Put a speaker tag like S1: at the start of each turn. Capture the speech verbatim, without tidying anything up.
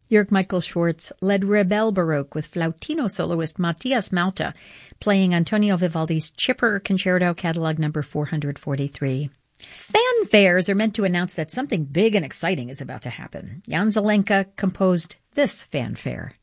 S1: Jörg Michael Schwartz led Rebel Baroque with flautino soloist Matthias Malta, playing Antonio Vivaldi's Chipper Concerto Catalog number four hundred forty-three. Fanfares are meant to announce that something big and exciting is about to happen. Jan Zelenka composed this fanfare.